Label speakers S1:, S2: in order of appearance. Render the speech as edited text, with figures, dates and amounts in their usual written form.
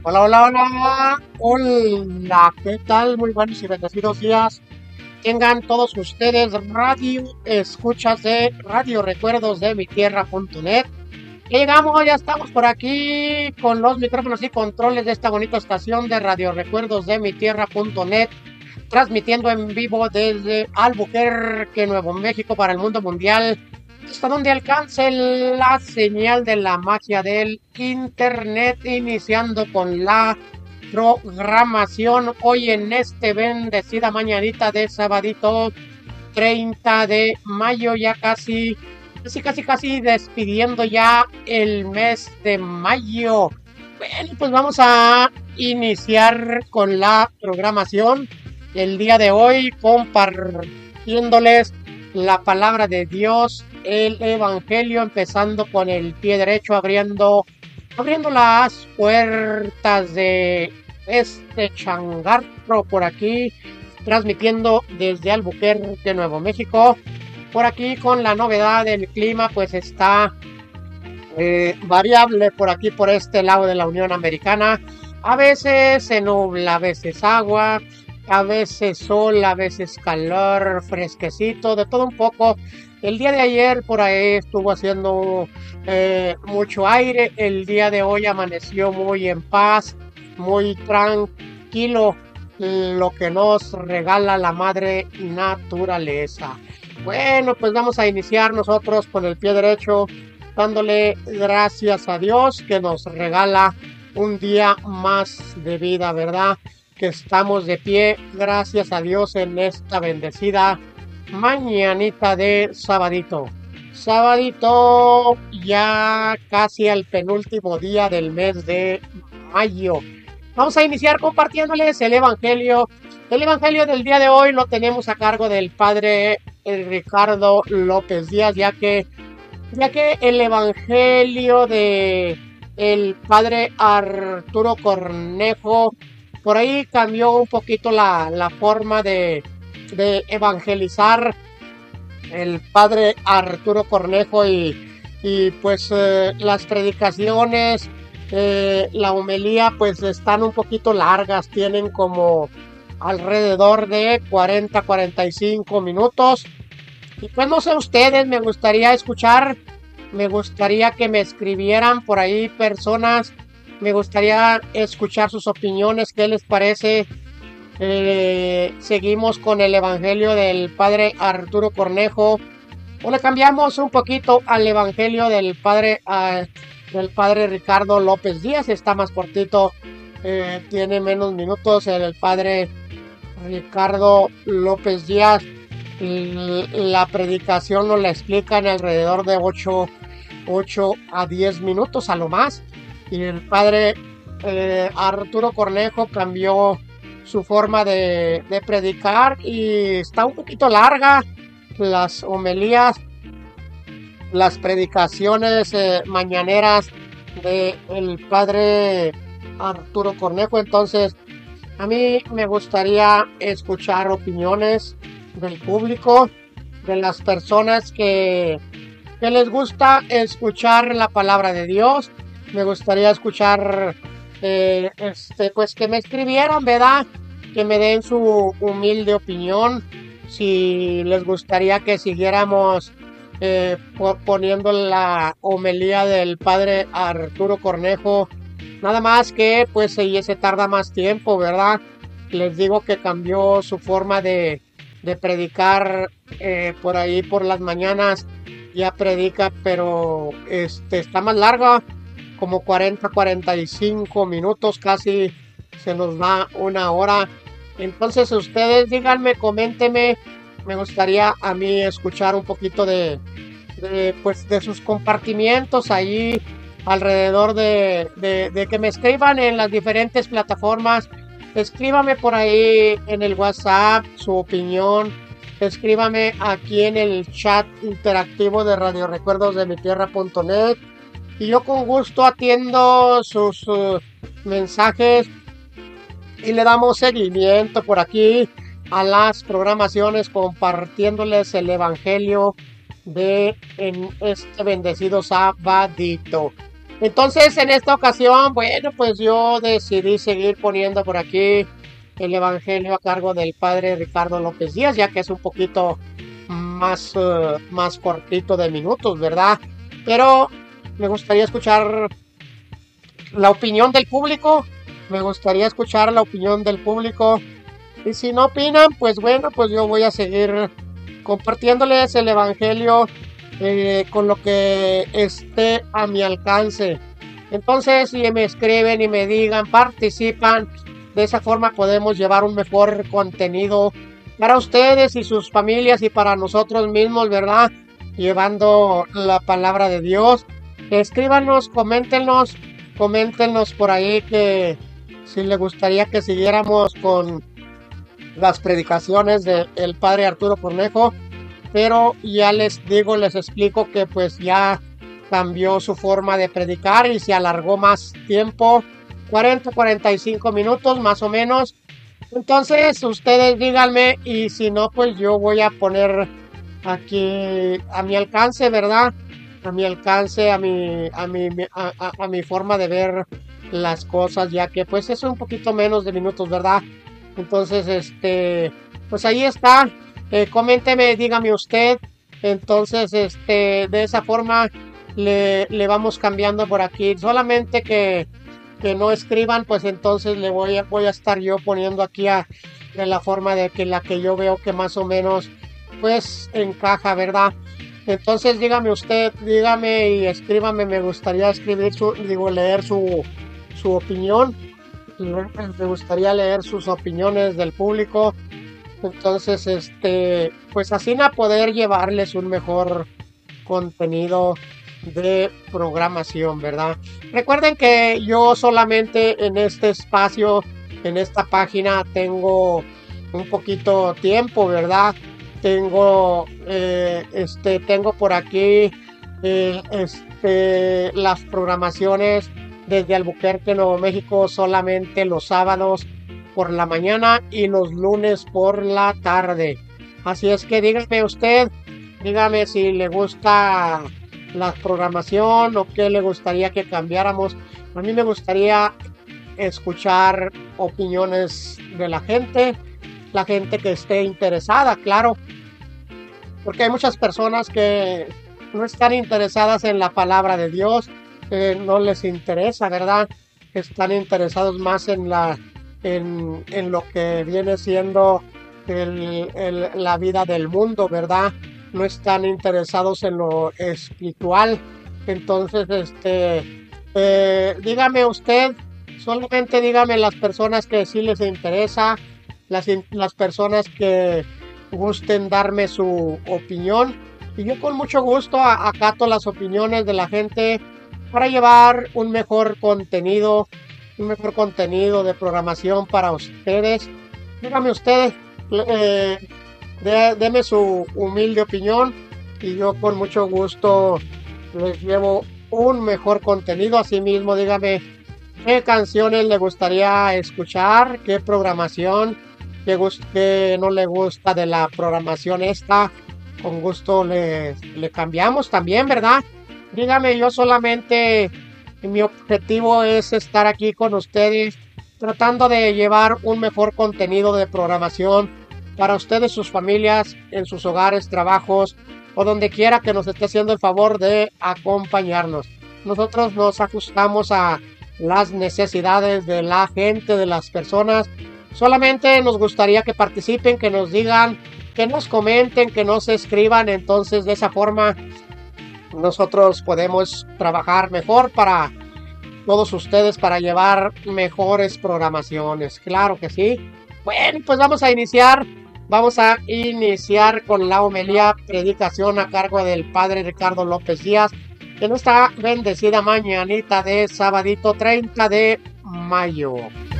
S1: Hola, hola, hola. Hola, ¿qué tal? Muy buenos y bendecidos días. Tengan todos ustedes radio escuchas de Radio Recuerdos de mi tierra.net. Llegamos, ya estamos por aquí con los micrófonos y controles de esta bonita estación de Radio Recuerdos de mi tierra.net, transmitiendo en vivo desde Albuquerque, Nuevo México, para el mundo mundial, hasta donde alcance la señal de la magia del internet, iniciando con la programación hoy en este bendecida mañanita de sabadito 30 de mayo, ya casi despidiendo ya el mes de mayo. Bueno, pues vamos a iniciar con la programación el día de hoy, compartiéndoles la palabra de Dios, el Evangelio, empezando con el pie derecho, abriendo las puertas de este changarro por aquí, transmitiendo desde Albuquerque, Nuevo México. Por aquí con la novedad del clima, pues está variable por aquí, por este lado de la Unión Americana. A veces se nubla, a veces agua, a veces sol, a veces calor, fresquecito, de todo un poco. El día de ayer por ahí estuvo haciendo mucho aire. El día de hoy amaneció muy en paz, muy tranquilo, lo que nos regala la madre naturaleza. Bueno, pues vamos a iniciar nosotros con el pie derecho, dándole gracias a Dios que nos regala un día más de vida, ¿verdad? Que estamos de pie, gracias a Dios, en esta bendecida mañanita de sabadito. Sabadito ya casi al penúltimo día del mes de mayo. Vamos a iniciar compartiéndoles el Evangelio. El Evangelio del día de hoy lo tenemos a cargo del Padre Ricardo López Díaz, ya que el Evangelio de el Padre Arturo Cornejo por ahí cambió un poquito la forma de evangelizar el Padre Arturo Cornejo, y pues las predicaciones, la homilía, pues están un poquito largas, tienen como alrededor de 40-45 minutos. Y pues no sé ustedes, me gustaría que me escribieran por ahí personas, me gustaría escuchar sus opiniones, qué les parece. Seguimos con el Evangelio del Padre Arturo Cornejo, o le cambiamos un poquito al Evangelio del Padre Ricardo López Díaz. Está más cortito, tiene menos minutos. El Padre Ricardo López Díaz, la predicación nos la explica en alrededor de 8 a 10 minutos a lo más. Y el Padre Arturo Cornejo cambió su forma de predicar y está un poquito larga. Las homilías, las predicaciones mañaneras del Padre Arturo Cornejo. Entonces, a mí me gustaría escuchar opiniones del público, de las personas que les gusta escuchar la palabra de Dios. Me gustaría escuchar, pues que me escribieran, ¿verdad? Que me den su humilde opinión. Si les gustaría que siguiéramos poniendo la homilía del Padre Arturo Cornejo, nada más que pues se tarda más tiempo, ¿verdad? Les digo que cambió su forma de predicar, por ahí por las mañanas ya predica, pero está más larga, como 40-45 minutos, casi se nos va una hora. Entonces ustedes díganme, coméntenme, me gustaría a mí escuchar un poquito de sus compartimientos ahí alrededor de que me escriban en las diferentes plataformas. Escríbame por ahí en el WhatsApp su opinión, escríbame aquí en el chat interactivo de Radio Recuerdos de mi tierra.net, y yo con gusto atiendo sus mensajes y le damos seguimiento por aquí a las programaciones, compartiéndoles el Evangelio de en este bendecido sabadito. Entonces, en esta ocasión, bueno, pues yo decidí seguir poniendo por aquí el Evangelio a cargo del padre Ricardo López Díaz, ya que es un poquito más cortito de minutos, ¿verdad? Pero me gustaría escuchar la opinión del público, me gustaría escuchar la opinión del público. Y si no opinan, pues bueno, pues yo voy a seguir compartiéndoles el Evangelio con lo que esté a mi alcance. Entonces, si me escriben y me digan, participan, de esa forma podemos llevar un mejor contenido para ustedes y sus familias y para nosotros mismos, ¿verdad? Llevando la palabra de Dios. Escríbanos, coméntenos por ahí que si les gustaría que siguiéramos con las predicaciones del padre Arturo Cornejo, pero ya les digo, les explico que pues ya cambió su forma de predicar y se alargó más tiempo, 45 minutos más o menos. Entonces ustedes díganme y si no, pues yo voy a poner aquí a mi alcance, ¿verdad? A mi alcance, a mi forma de ver las cosas, ya que pues es un poquito menos de minutos, ¿verdad? Entonces, pues ahí está. Coménteme, dígame usted. Entonces, de esa forma le vamos cambiando por aquí. Solamente que no escriban, pues entonces le voy a estar yo poniendo aquí de la forma de que la que yo veo que más o menos pues encaja, ¿verdad? Entonces dígame usted, dígame y escríbame, me gustaría leer su opinión. Me gustaría leer sus opiniones del público. Entonces, pues así a poder llevarles un mejor contenido de programación, ¿verdad? Recuerden que yo solamente en este espacio, en esta página, tengo un poquito tiempo, ¿verdad? Tengo por aquí las programaciones desde Albuquerque, Nuevo México, solamente los sábados por la mañana y los lunes por la tarde. Así es que dígame si le gusta la programación o qué le gustaría que cambiáramos. A mí me gustaría escuchar opiniones de la gente que esté interesada, claro, porque hay muchas personas que no están interesadas en la palabra de Dios, no les interesa, ¿verdad? Están interesados más en lo que viene siendo la vida del mundo, ¿verdad? No están interesados en lo espiritual. Entonces, dígame usted, solamente dígame las personas que sí les interesa, las personas que gusten darme su opinión, y yo con mucho gusto acato las opiniones de la gente para llevar un mejor contenido de programación para ustedes. Dígame usted, deme su humilde opinión y yo con mucho gusto les llevo un mejor contenido. Asimismo, dígame qué canciones le gustaría escuchar, qué programación, qué no le gusta de la programación esta. Con gusto le cambiamos también, ¿verdad? Dígame, yo solamente, mi objetivo es estar aquí con ustedes, tratando de llevar un mejor contenido de programación para ustedes, sus familias, en sus hogares, trabajos o donde quiera que nos esté haciendo el favor de acompañarnos. Nosotros nos ajustamos a las necesidades de la gente, de las personas. Solamente nos gustaría que participen, que nos digan, que nos comenten, que nos escriban. Entonces, de esa forma nosotros podemos trabajar mejor para todos ustedes, para llevar mejores programaciones. Claro que sí. Bueno, pues vamos a iniciar con la homilía, predicación a cargo del padre Ricardo López Díaz, en esta bendecida mañanita de sabadito 30 de mayo.